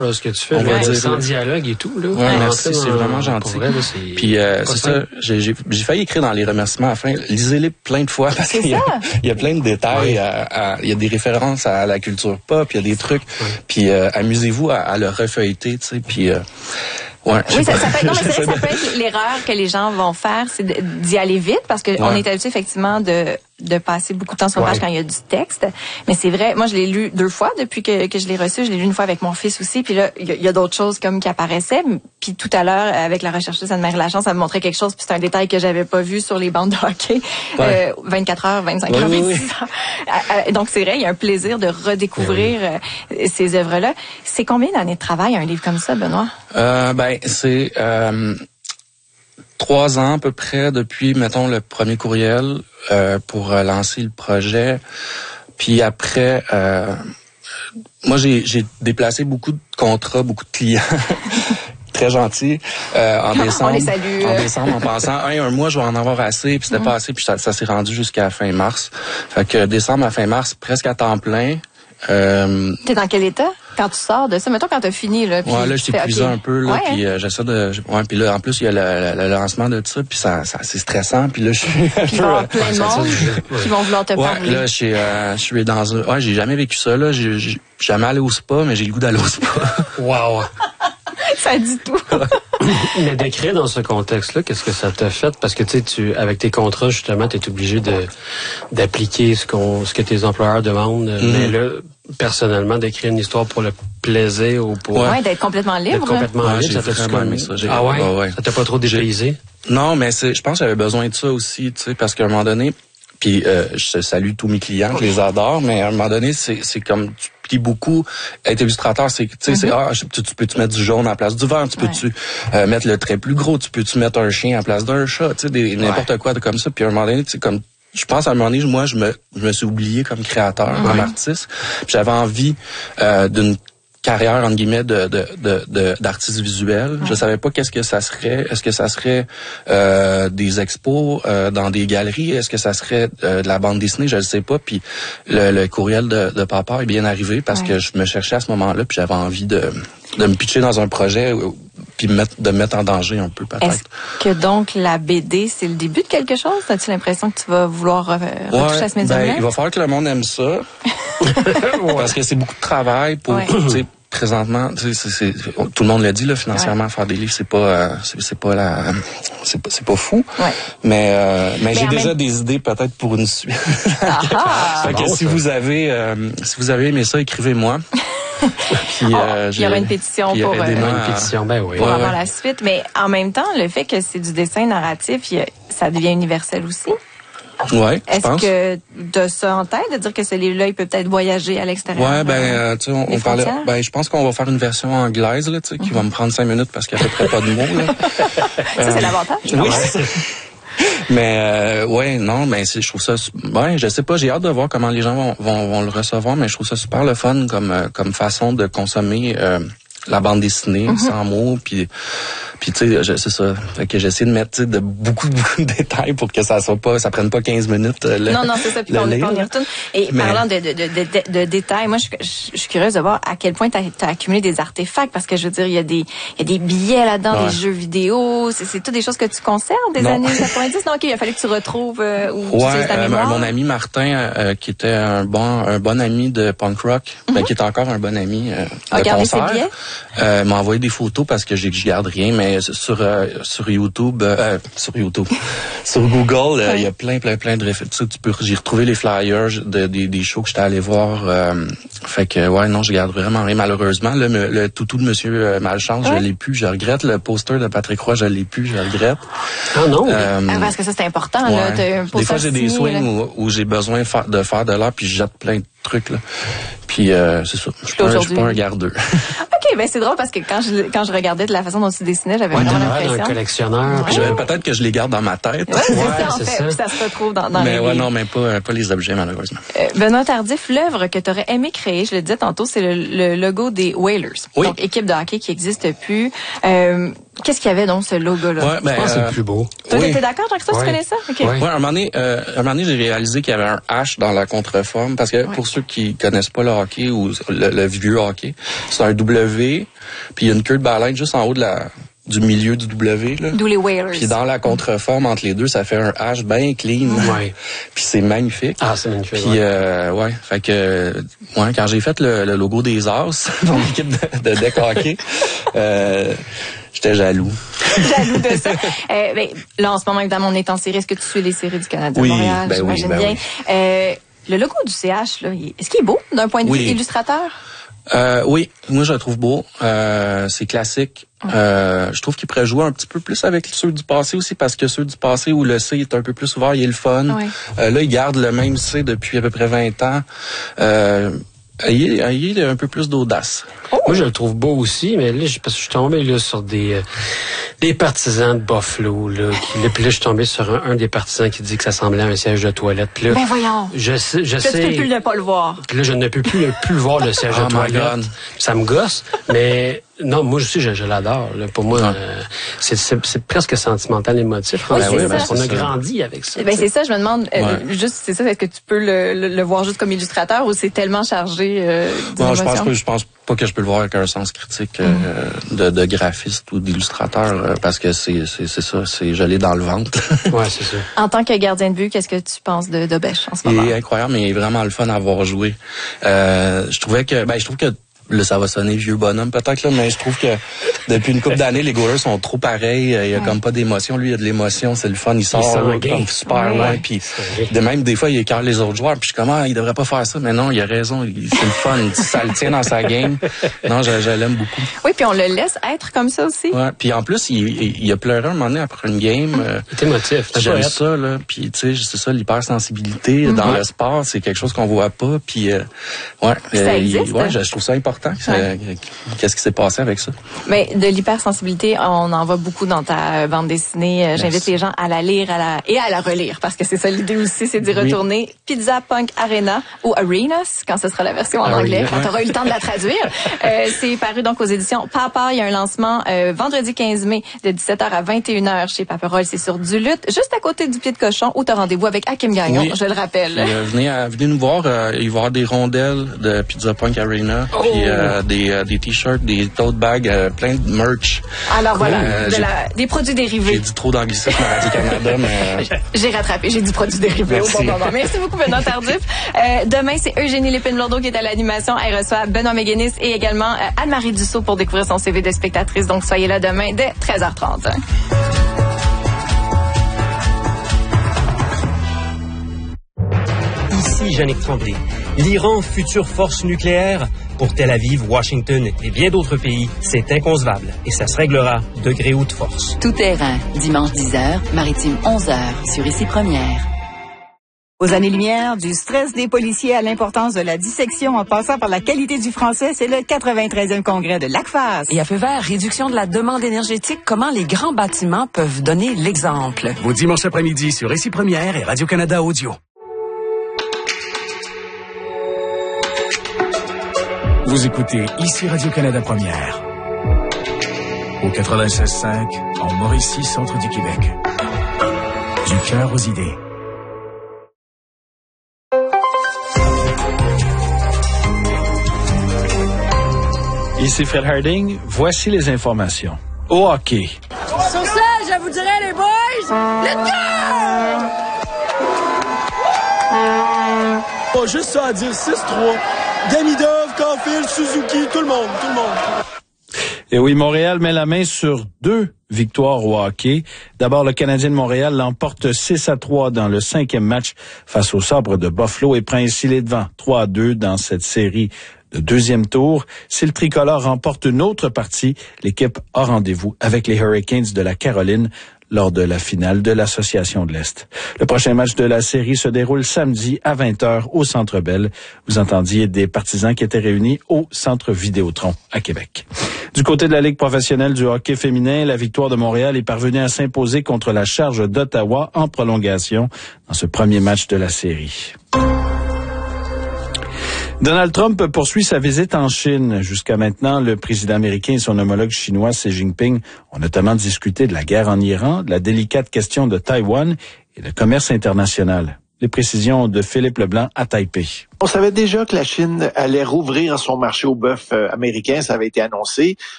Là, ce que tu fais, là, sans dialogue et tout. Là. Ouais, merci, c'est vraiment gentil. Vrai, là, puis c'est ça, j'ai failli écrire dans les remerciements à la fin. Lisez-les plein de fois parce qu'il y a plein de détails. Il y a des références à la culture pop, il y a des trucs. Puis amusez-vous à le refeuilleter, tu sais. Puis ouais, oui, ça peut être l'erreur que les gens vont faire, c'est d'y aller vite parce que on est habitué effectivement de passer beaucoup de temps sur une page quand il y a du texte. Mais c'est vrai, moi je l'ai lu 2 fois depuis que je l'ai reçu. Je l'ai lu une fois avec mon fils aussi. Puis là, il y a d'autres choses comme qui apparaissaient. Puis tout à l'heure, avec la recherchiste Anne-Marie Lachance, ça me montrait quelque chose. Puis c'est un détail que j'avais pas vu sur les bandes de hockey. 24 heures, 25 heures, 26 heures. Donc c'est vrai, il y a un plaisir de redécouvrir ces œuvres-là. C'est combien d'années de travail un livre comme ça, Benoît? C'est 3 ans à peu près depuis, mettons, le premier courriel pour lancer le projet. Puis après, moi j'ai déplacé beaucoup de contrats, beaucoup de clients. Très gentils. En décembre. On les salue. En décembre, en pensant, un mois, je vais en avoir assez, puis c'était pas assez, puis ça s'est rendu jusqu'à fin mars. Fait que décembre à fin mars, presque à temps plein. T'es dans quel état quand tu sors de ça? Mettons quand t'as fini là. Puis là, je t'ai épuisé un peu là, puis j'essaie de. Puis là, en plus, il y a le lancement de ça, puis ça c'est stressant, puis là, je suis. Puis il va y avoir plein de monde qui vont vouloir te parler. Là, je suis dans un. J'ai jamais vécu ça là. J'ai jamais allé au spa, mais j'ai le goût d'aller au spa. Wow. Ça dit tout. Mais d'écrire dans ce contexte-là, qu'est-ce que ça t'a fait? Parce que tu avec tes contrats, justement, tu es obligé d'appliquer ce que tes employeurs demandent. Mais là, personnellement, d'écrire une histoire pour le plaisir ou pour... Ouais, d'être complètement libre. Ça t'a vraiment aimé ça. Ah ouais? Ça t'a pas trop dépaysé? Non, mais je pense que j'avais besoin de ça aussi, tu sais, parce qu'à un moment donné, puis je salue tous mes clients, je les adore, mais à un moment donné, c'est comme... beaucoup être illustrateur, c'est tu sais tu peux mettre du jaune en place du vert, tu peux-tu mettre le trait plus gros, tu peux-tu mettre un chien en place d'un chat, tu sais n'importe quoi comme ça, puis à un moment donné, tu sais comme je pense à un moment donné, moi je me suis oublié comme créateur, comme artiste, puis j'avais envie d'une carrière entre guillemets d'artiste visuel. Je savais pas qu'est-ce que ça serait. Est-ce que ça serait des expos dans des galeries? Est-ce que ça serait de la bande dessinée? Je le sais pas. Puis le courriel de papa est bien arrivé parce que je me cherchais à ce moment-là, puis j'avais envie de me pitcher dans un projet puis de me mettre en danger un peu peut-être. Est-ce que donc la BD c'est le début de quelque chose? As-tu l'impression que tu vas vouloir retoucher à ce médium-là? Il va falloir que le monde aime ça. Parce que c'est beaucoup de travail pour, tu sais, présentement, tout le monde l'a dit là, financièrement, faire des livres, c'est pas fou. Ouais. Mais j'ai déjà des idées peut-être pour une suite. Fait que si vous avez aimé ça, écrivez-moi. Puis, il y aura une pétition pour avoir la suite. Mais en même temps, le fait que c'est du dessin narratif, ça devient universel aussi. Ouais, Est-ce que tu as ça en tête, de dire que ce livre-là, il peut peut-être voyager à l'extérieur? Ouais, tu sais, on parlait. Je pense qu'on va faire une version anglaise, là, tu sais, qui va me prendre 5 minutes parce qu'il y a à peu près pas de mots, là. Ça, c'est l'avantage. Oui, c'est ça. Mais je trouve ça, je sais pas, j'ai hâte de voir comment les gens vont le recevoir, mais je trouve ça super le fun comme façon de consommer la bande dessinée sans mots, puis tu sais, c'est ça. Fait que j'essaie de mettre de beaucoup de détails pour que ça prenne pas 15 minutes. Non, c'est ça. Puis on y retourne. Et parlant de détails, moi, je suis curieuse de voir à quel point t'as accumulé des artefacts, parce que je veux dire, il y a des billets là-dedans, des jeux vidéo. C'est tout des choses que tu conserves des années 90. Non, ok, il a fallu que tu retrouves ou tu utilises ta mémoire. Mon ami Martin, qui était un bon ami de punk rock, qui est encore un bon ami de concert. Ses billets? M'a envoyé des photos parce que je garde rien, mais sur YouTube, sur Google, il y a plein de références. J'ai retrouvé les flyers des shows que j'étais allé voir. Fait que je garde vraiment rien. Malheureusement, le toutou de Monsieur Malchance, je l'ai plus, je regrette. Le poster de Patrick Roy, je l'ai plus, je regrette. Ah non. Parce que ça c'est important. Là, des fois j'ai des swings où j'ai besoin de faire de l'art, puis je jette plein de trucs là. Puis c'est ça. Je suis pas un gardeux. OK, c'est drôle parce que quand je regardais de la façon dont tu dessinais, j'avais vraiment l'impression. Un collectionneur. Peut-être que je les garde dans ma tête. C'est ça. Puis ça se retrouve dans mais les livres. Mais pas les objets malheureusement. Benoît Tardif, l'œuvre que tu aurais aimé créer, je le disais tantôt, c'est le logo des Whalers. Oui. Donc équipe de hockey qui n'existe plus. Qu'est-ce qu'il y avait dans ce logo-là? Ouais, Je pense que c'est le plus beau. Toi, oui. t'étais d'accord, Jean-Christophe, tu connais ça? Okay. Ouais. Ouais, un moment donné, j'ai réalisé qu'il y avait un H dans la contreforme, parce que pour ceux qui connaissent pas le hockey ou le vieux hockey, c'est un W, puis il y a une queue de baleine juste en haut du milieu du W, là. D'où les Whalers. Puis dans la contreforme entre les deux, ça fait un H bien clean. Ouais. Puis c'est magnifique. Ah, c'est magnifique. Puis fait que quand j'ai fait le logo des As pour l'équipe de deck hockey, j'étais jaloux. Jaloux de ça. Ben, là, en ce moment, évidemment, on est en série. Est-ce que tu suis les séries du Canadien de Montréal? J'imagine bien. Le logo du CH, là, est-ce qu'il est beau d'un point de vue illustrateur? Oui, moi je le trouve beau. C'est classique. Je trouve qu'il pourrait jouer un petit peu plus avec ceux du passé aussi, parce que ceux du passé où le C est un peu plus ouvert, il est le fun. Oui. Là, il garde le même C depuis à peu près 20 ans. Ayez un peu plus d'audace. Moi, je le trouve beau aussi, mais là, parce que je suis tombé là sur des partisans de Buffalo, là, puis là, je suis tombé sur un des partisans qui dit que ça semblait à un siège de toilette. Puis là, ben voyons. Je sais. Tu peux plus ne pas le voir. Puis là, je ne peux plus le voir, le siège de toilette. Ça me gosse, mais non, moi aussi, je l'adore. Là. Pour moi, c'est presque sentimental, émotif. Oui, parce qu'on a grandi avec ça. Ben c'est ça, je me demande, juste, c'est ça, est-ce que tu peux le voir juste comme illustrateur ou c'est tellement chargé non, je pense pas que je peux le voir avec un sens critique de graphiste ou d'illustrateur, parce que c'est ça, je l'ai dans le ventre. Ouais, c'est ça. En tant que gardien de but, qu'est-ce que tu penses de Bêche en ce moment? Il est incroyable, mais il est vraiment le fun à avoir joué. Je trouve que là, ça va sonner vieux bonhomme peut-être, là, mais je trouve que depuis une couple d'années, les goalers sont trop pareils. Il y a comme pas d'émotion. Lui, il y a de l'émotion. C'est le fun. Il sort comme super loin. Puis même des fois, il écarte les autres joueurs. Puis je suis comme, il devrait pas faire ça. Mais non, il a raison. C'est le fun. Ça le tient dans sa game. Non, je l'aime beaucoup. Oui, puis on le laisse être comme ça aussi. Ouais. Puis en plus, il a pleuré un moment donné après une game. C'est émotif. J'aime ça, là. Puis tu sais, c'est ça, l'hypersensibilité dans le sport. C'est quelque chose qu'on voit pas. Puis ça existe. Je trouve ça important. Qu'est-ce qui s'est passé avec ça? Mais de l'hypersensibilité, on en voit beaucoup dans ta bande dessinée. J'invite les gens à la lire et à la relire, parce que c'est ça l'idée aussi, c'est d'y retourner. Pizza Punk Arena ou Arenas, quand ce sera la version en anglais, quand tu auras eu le temps de la traduire. C'est paru donc aux éditions Papa. Il y a un lancement vendredi 15 mai de 17h à 21h chez Paperol. C'est sur Duluth, juste à côté du Pied de Cochon, où tu as rendez-vous avec Hakim Gagnon, je le rappelle. Venez nous voir. Il va y avoir des rondelles de Pizza Punk Arena. Puis, des t-shirts, des tote bags, plein de merch. Alors voilà, des produits dérivés. J'ai dit trop d'anglicisme à Radio-Canada, mais... J'ai rattrapé, j'ai dit produits dérivés au bon moment. Merci beaucoup, Benoît Tardif. Demain, c'est Eugénie Lépine-Blondeau qui est à l'animation. Elle reçoit Benoît Méguénis et également Anne-Marie Dussault pour découvrir son CV de spectatrice. Donc, soyez là demain dès 13h30. Ici Yannick Tremblay. L'Iran, future force nucléaire? Pour Tel Aviv, Washington et bien d'autres pays, c'est inconcevable et ça se réglera de gré ou de force. Tout terrain, dimanche 10h, maritime 11h, sur Ici Première. Aux années-lumière, du stress des policiers à l'importance de la dissection en passant par la qualité du français, c'est le 93e congrès de l'ACFAS. Et à feu vert, réduction de la demande énergétique, comment les grands bâtiments peuvent donner l'exemple. Vos dimanches après-midi sur Ici Première et Radio-Canada Audio. Vous écoutez Ici Radio-Canada Première. Au 96.5, en Mauricie, centre du Québec. Du cœur aux idées. Ici Fred Harding, voici les informations. Au hockey. Sur ça, je vous dirais, les boys, let's go! Pas juste ça à dire, 6-3. Damidov, Caulfield, Suzuki, tout le monde. Et oui, Montréal met la main sur 2 victoires au hockey. D'abord, le Canadien de Montréal l'emporte 6-3 dans le 5e match face aux Sabres de Buffalo et prend ainsi les devants 3-2 dans cette série de 2e tour. Si le tricolore remporte une autre partie, l'équipe a rendez-vous avec les Hurricanes de la Caroline lors de la finale de l'Association de l'Est. Le prochain match de la série se déroule samedi à 20h au Centre Bell. Vous entendiez des partisans qui étaient réunis au Centre Vidéotron à Québec. Du côté de la Ligue professionnelle du hockey féminin, la Victoire de Montréal est parvenue à s'imposer contre la Charge d'Ottawa en prolongation dans ce premier match de la série. Donald Trump poursuit sa visite en Chine. Jusqu'à maintenant, le président américain et son homologue chinois Xi Jinping ont notamment discuté de la guerre en Iran, de la délicate question de Taïwan et de commerce international. Les précisions de Philippe Leblanc à Taipei. On savait déjà que la Chine allait rouvrir son marché au bœuf américain, ça avait été annoncé.